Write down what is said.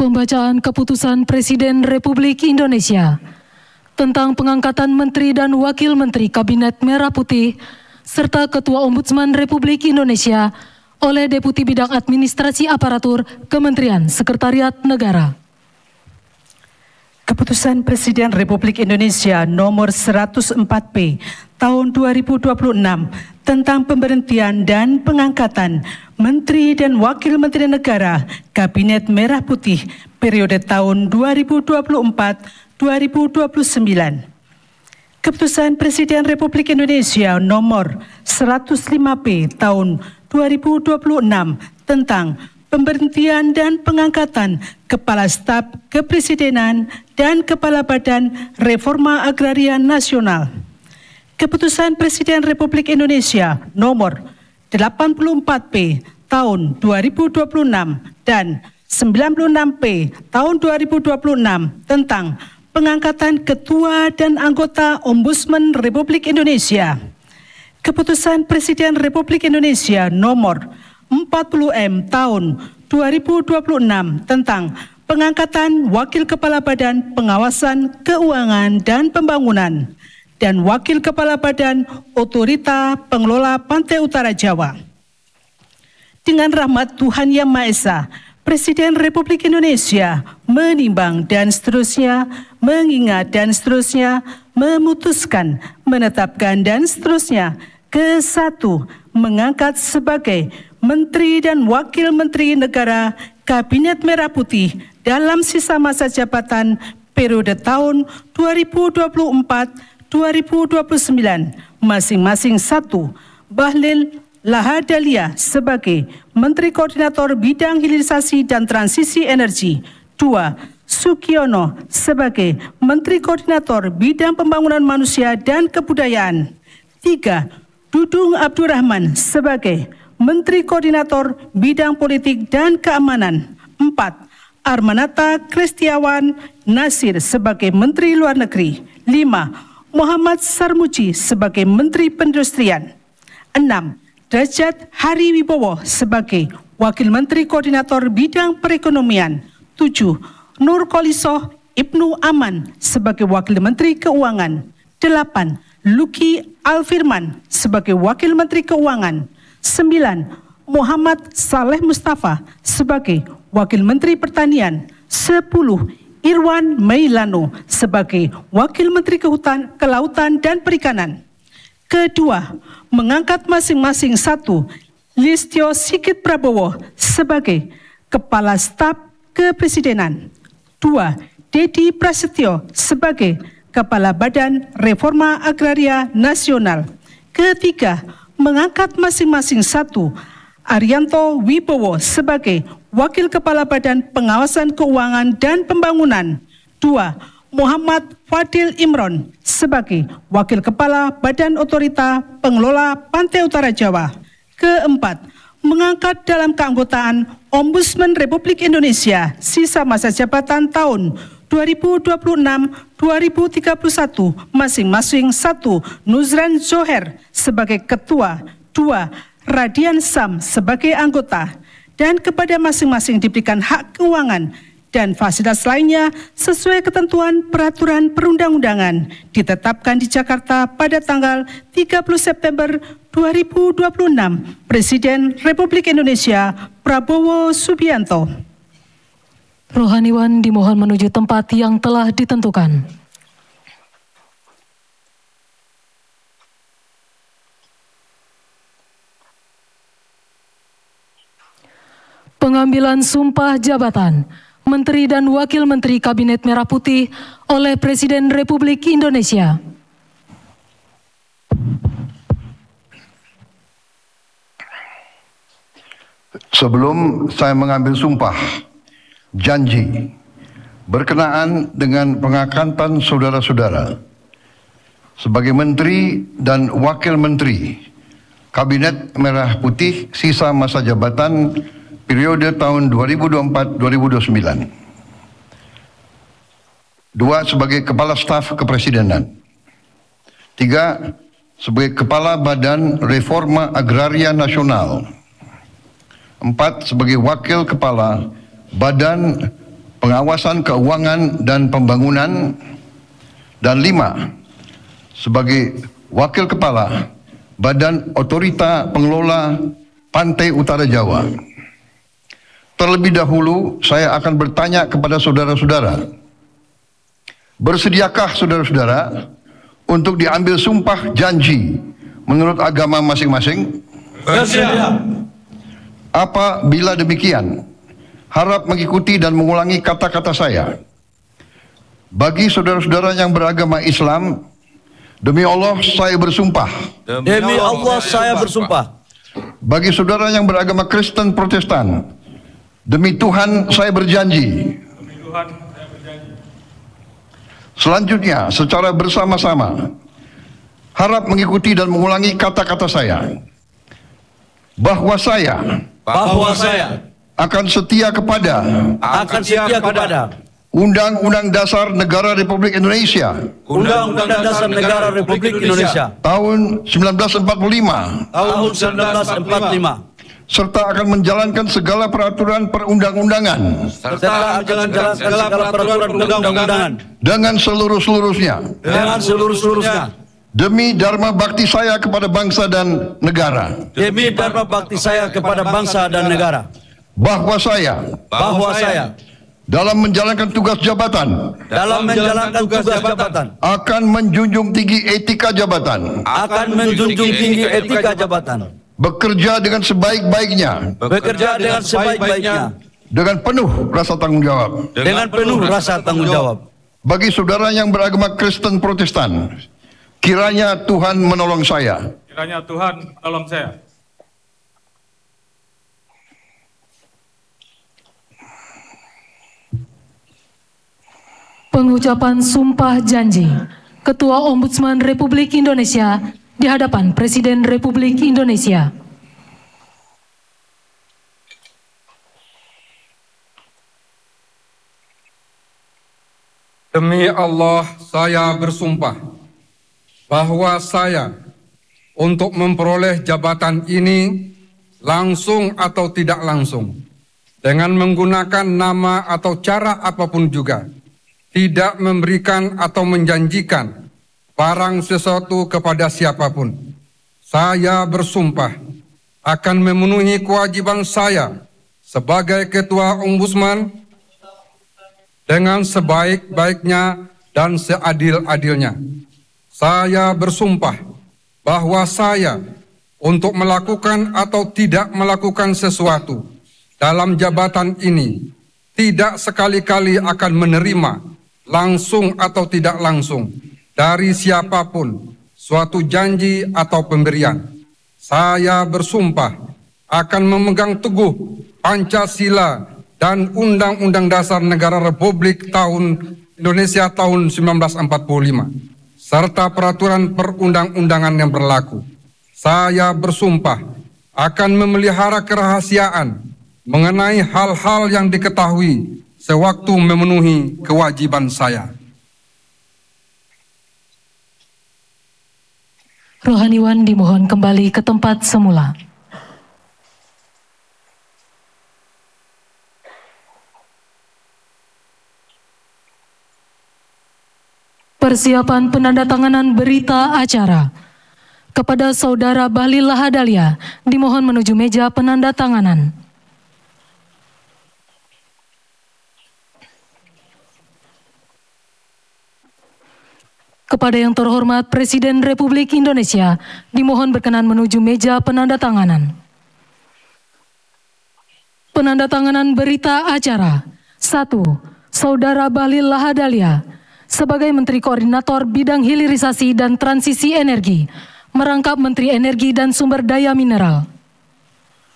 Pembacaan Keputusan Presiden Republik Indonesia tentang pengangkatan Menteri dan Wakil Menteri Kabinet Merah Putih serta Ketua Ombudsman Republik Indonesia oleh Deputi Bidang Administrasi Aparatur Kementerian Sekretariat Negara. Keputusan Presiden Republik Indonesia nomor 104P tahun 2026 tentang pemberhentian dan pengangkatan Menteri dan Wakil Menteri Negara Kabinet Merah Putih periode tahun 2024-2029. Keputusan Presiden Republik Indonesia nomor 105P tahun 2026 tentang pemberhentian dan pengangkatan Kepala Staf Kepresidenan dan Kepala Badan Reforma Agraria Nasional. Keputusan Presiden Republik Indonesia nomor 84P tahun 2026 dan 96P tahun 2026 tentang pengangkatan Ketua dan Anggota Ombudsman Republik Indonesia. Keputusan Presiden Republik Indonesia nomor 40M tahun 2026 tentang pengangkatan Wakil Kepala Badan Pengawasan Keuangan dan Pembangunan dan Wakil Kepala Badan Otorita Pengelola Pantai Utara Jawa. Dengan rahmat Tuhan Yang Maha Esa, Presiden Republik Indonesia menimbang dan seterusnya, mengingat dan seterusnya, memutuskan, menetapkan dan seterusnya. Ke-1, mengangkat sebagai Menteri dan Wakil Menteri Negara Kabinet Merah Putih dalam sisa masa jabatan periode tahun 2024-2029, masing-masing 1, Bahlil Lahadalia sebagai Menteri Koordinator Bidang Hilirisasi dan Transisi Energi. 2. Sukiono sebagai Menteri Koordinator Bidang Pembangunan Manusia dan Kebudayaan. 3. Dudung Abdurrahman sebagai Menteri Koordinator Bidang Politik dan Keamanan. 4. Armanata Kristiawan Nasir sebagai Menteri Luar Negeri. 5. Muhammad Sarmuji sebagai Menteri Perindustrian. 6. Derajat Hari Wibowo sebagai Wakil Menteri Koordinator Bidang Perekonomian. 7. Nur Kholisoh Ibnu Aman sebagai Wakil Menteri Keuangan. 8. Luki Alfirman sebagai Wakil Menteri Keuangan. 9. Muhammad Saleh Mustafa sebagai Wakil Menteri Pertanian. 10. Irwan Mailano sebagai Wakil Menteri Kelautan dan Perikanan. Kedua, mengangkat masing-masing 1. Listio Sigit Prabowo sebagai Kepala Staf Kepresidenan. 2. Dedi Prasetyo sebagai Kepala Badan Reforma Agraria Nasional. Ketiga, mengangkat masing-masing 1. Arianto Wibowo sebagai Wakil Kepala Badan Pengawasan Keuangan dan Pembangunan. 2. Muhammad Fadil Imron sebagai Wakil Kepala Badan Otorita Pengelola Pantai Utara Jawa. Keempat, mengangkat dalam keanggotaan Ombudsman Republik Indonesia sisa masa jabatan tahun 2026-2031 masing-masing 1. Nuzran Zoher sebagai Ketua. 2. Radian Sam sebagai anggota, dan kepada masing-masing diberikan hak keuangan dan fasilitas lainnya sesuai ketentuan peraturan perundang-undangan ditetapkan di Jakarta pada tanggal 30 September 2026. Presiden Republik Indonesia Prabowo Subianto. Rohaniwan dimohon menuju tempat yang telah ditentukan. Pengambilan sumpah jabatan Menteri dan Wakil Menteri Kabinet Merah Putih oleh Presiden Republik Indonesia. Sebelum saya mengambil sumpah janji berkenaan dengan pengangkatan saudara-saudara sebagai Menteri dan Wakil Menteri Kabinet Merah Putih sisa masa jabatan periode tahun 2024-2029. 2. Sebagai Kepala Staf Kepresidenan. 3. Sebagai Kepala Badan Reforma Agraria Nasional. 4. Sebagai Wakil Kepala Badan pengawasan keuangan dan pembangunan, dan 5 sebagai Wakil Kepala Badan Otorita Pengelola Pantai Utara Jawa. Terlebih dahulu saya akan bertanya kepada saudara-saudara, bersediakah saudara-saudara untuk diambil sumpah janji menurut agama masing-masing? Bersedia. Apabila demikian, harap mengikuti dan mengulangi kata-kata saya. Bagi saudara-saudara yang beragama Islam, demi Allah saya bersumpah. Demi Allah saya bersumpah. Bagi saudara yang beragama Kristen Protestan, demi Tuhan saya berjanji. Selanjutnya, secara bersama-sama, harap mengikuti dan mengulangi kata-kata saya. Bahwa saya akan setia kepada Undang-Undang Dasar Negara Republik Indonesia tahun 1945 serta akan menjalankan segala peraturan perundang-undangan dengan seluruh-seluruhnya demi dharma bakti saya kepada bangsa dan negara. Bahwa saya dalam menjalankan tugas jabatan akan menjunjung tinggi etika jabatan, bekerja dengan sebaik-baiknya, dengan penuh rasa tanggung jawab. Bagi saudara yang beragama Kristen Protestan, kiranya Tuhan menolong saya. Pengucapan sumpah janji Ketua Ombudsman Republik Indonesia di hadapan Presiden Republik Indonesia. Demi Allah, saya bersumpah bahwa saya untuk memperoleh jabatan ini langsung atau tidak langsung, dengan menggunakan nama atau cara apapun juga, tidak memberikan atau menjanjikan barang sesuatu kepada siapapun. Saya bersumpah akan memenuhi kewajiban saya sebagai Ketua Ombudsman dengan sebaik-baiknya dan seadil-adilnya. Saya bersumpah bahwa saya untuk melakukan atau tidak melakukan sesuatu dalam jabatan ini tidak sekali-kali akan menerima langsung atau tidak langsung dari siapapun suatu janji atau pemberian. Saya bersumpah akan memegang teguh Pancasila dan Undang-Undang Dasar Negara Republik Indonesia tahun 1945 serta peraturan perundang-undangan yang berlaku. Saya bersumpah akan memelihara kerahasiaan mengenai hal-hal yang diketahui sewaktu memenuhi kewajiban saya. Rohaniwan dimohon kembali ke tempat semula. Persiapan penandatanganan berita acara. Kepada Saudara Bahlil Lahadalia dimohon menuju meja penandatanganan. Kepada yang terhormat Presiden Republik Indonesia, dimohon berkenan menuju meja penandatanganan. Penandatanganan berita acara. 1. Saudara Bahlil Lahadalia, sebagai Menteri Koordinator Bidang Hilirisasi dan Transisi Energi, merangkap Menteri Energi dan Sumber Daya Mineral.